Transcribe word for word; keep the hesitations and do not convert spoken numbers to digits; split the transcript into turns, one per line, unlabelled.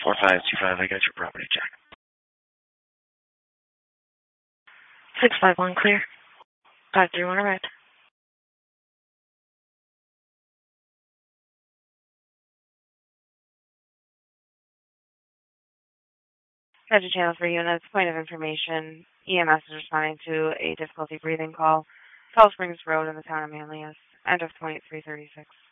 four five two five, I got your property check.
six five one clear. five three one arrived. Roger, channel three units, point of information. E M S is responding to a difficulty breathing call. Tall Springs Road in the town of Manlius. End of twenty-three thirty-six.